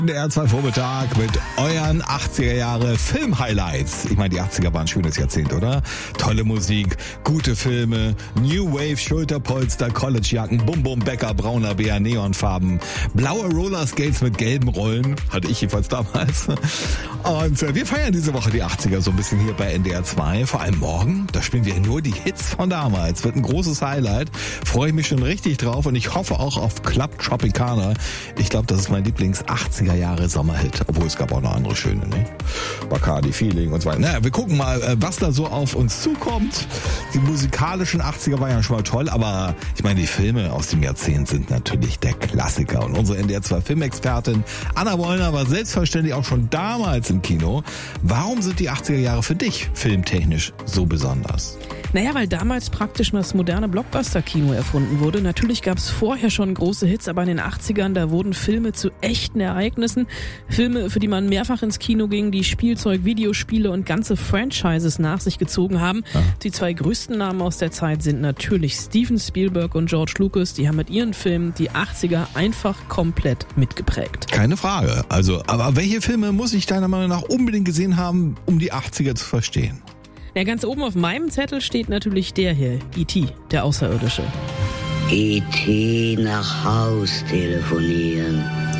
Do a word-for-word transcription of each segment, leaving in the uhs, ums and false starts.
Der R zwei Vormittag mit euren achtziger Jahre Film-Highlights. Ich meine, die achtziger waren ein schönes Jahrzehnt, oder? Tolle Musik, gute Filme, New Wave, Schulterpolster, Collegejacken, Bum-Bum-Bäcker, brauner Bär, Neonfarben, blaue Rollerskates mit gelben Rollen, hatte ich jedenfalls damals. Und äh, wir feiern diese Woche die achtziger so ein bisschen hier bei N D R zwei. Vor allem morgen, da spielen wir nur die Hits von damals. Wird ein großes Highlight. Freue ich mich schon richtig drauf und ich hoffe auch auf Club Tropicana. Ich glaube, das ist mein Lieblings-achtziger Jahre Sommerhit. Obwohl es gab auch noch andere schöne, ne? Bacardi, Feeling und so weiter. Naja, wir gucken mal, was da so auf uns zukommt. Die musikalischen achtziger waren ja schon mal toll, aber ich meine, die Filme aus dem Jahrzehnt sind natürlich der Klassiker. Und unsere N D R zwei Filmexpertin Anna Wollner war selbstverständlich auch schon damals im Kino. Warum sind die achtziger Jahre für dich filmtechnisch so besonders? Naja, weil damals praktisch das moderne Blockbuster-Kino erfunden wurde. Natürlich gab es vorher schon große Hits, aber in den achtzigern, da wurden Filme zu echten Ereignissen. Filme, für die man mehrfach ins Kino ging, die Spielzeug, Videospiele und ganze Franchises nach sich gezogen haben. Ja. Die zwei größten Namen aus der Zeit sind natürlich Steven Spielberg und George Lucas. Die haben mit ihren Filmen die achtziger einfach komplett mitgeprägt. Keine Frage. Also, aber welche Filme muss ich deiner Meinung nach unbedingt gesehen haben, um die achtziger zu verstehen? Ja, ganz oben auf meinem Zettel steht natürlich der hier, E T, der Außerirdische. E T nach Haus telefonieren.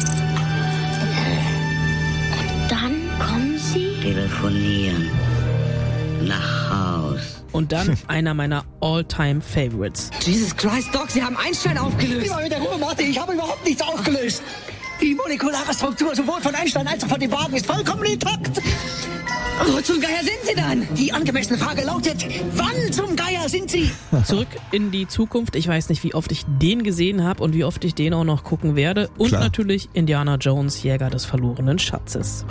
Und dann kommen Sie? Telefonieren. Nach Haus. Und dann einer meiner All-Time-Favorites. Jesus Christ, Doc, Sie haben Einstein aufgelöst. Lieber mit der Ruhe, Martin, ich habe überhaupt nichts aufgelöst. Die molekulare Struktur sowohl von Einstein als auch von dem Wagen ist vollkommen intakt. Wo zum Geier sind Sie dann? Die angemessene Frage lautet, wann zum Geier sind Sie? Zurück in die Zukunft. Ich weiß nicht, wie oft ich den gesehen habe und wie oft ich den auch noch gucken werde. Und Klar. natürlich Indiana Jones, Jäger des verlorenen Schatzes.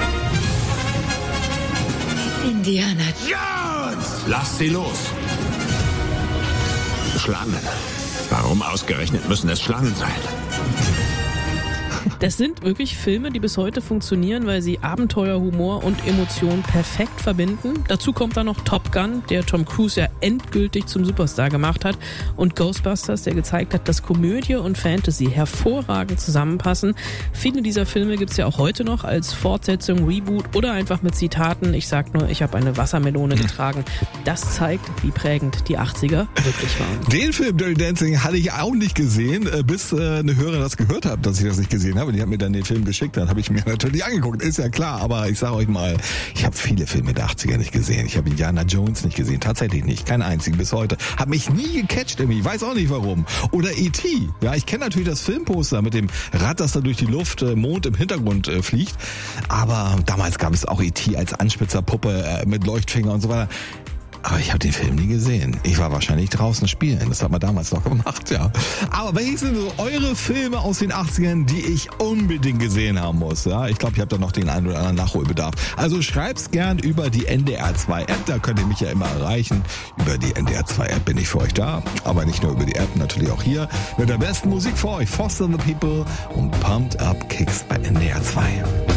Indiana Jones! Lass sie los! Schlangen. Warum ausgerechnet müssen es Schlangen sein? Das sind wirklich Filme, die bis heute funktionieren, weil sie Abenteuer, Humor und Emotionen perfekt verbinden. Dazu kommt dann noch Top Gun, der Tom Cruise ja endgültig zum Superstar gemacht hat, und Ghostbusters, der gezeigt hat, dass Komödie und Fantasy hervorragend zusammenpassen. Viele dieser Filme gibt's ja auch heute noch als Fortsetzung, Reboot oder einfach mit Zitaten. Ich sag nur, ich habe eine Wassermelone getragen. Das zeigt, wie prägend die achtziger wirklich waren. Den Film Dirty Dancing hatte ich auch nicht gesehen, bis eine Hörerin das gehört hat, dass ich das nicht gesehen habe. Die hat mir dann den Film geschickt, dann habe ich mir natürlich angeguckt, ist ja klar, aber ich sage euch mal, ich habe viele Filme der achtziger nicht gesehen. Ich habe Indiana Jones nicht gesehen, tatsächlich nicht, keinen einzigen bis heute. Hat mich nie gecatcht irgendwie, weiß auch nicht warum. Oder E T, ja, ich kenne natürlich das Filmposter mit dem Rad, das da durch die Luft, äh, Mond im Hintergrund äh, fliegt, aber damals gab es auch E T als Anspitzerpuppe äh, mit Leuchtfinger und so weiter. Aber ich habe den Film nie gesehen. Ich war wahrscheinlich draußen spielen. Das hat man damals noch gemacht, ja. Aber welche sind so eure Filme aus den achtzigern, die ich unbedingt gesehen haben muss? Ja, ich glaube, ich habe da noch den einen oder anderen Nachholbedarf. Also schreibt's gern über die N D R zwei App. Da könnt ihr mich ja immer erreichen. Über die N D R zwei App bin ich für euch da. Aber nicht nur über die App, natürlich auch hier. Mit der besten Musik für euch. Foster the People und Pumped Up Kicks bei N D R zwei.